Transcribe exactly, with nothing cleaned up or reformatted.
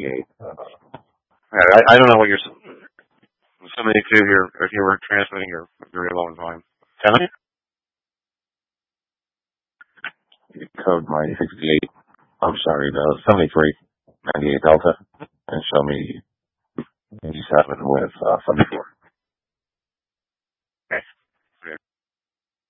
sixty-eight. Uh, I, I don't know what you're seventy-two here. If you were transmitting, you're very low in volume. seventy? Code my sixty-eight. I'm sorry, the seventy-three ninety-eight Delta, and show me eighty-seven with uh, seventy-four.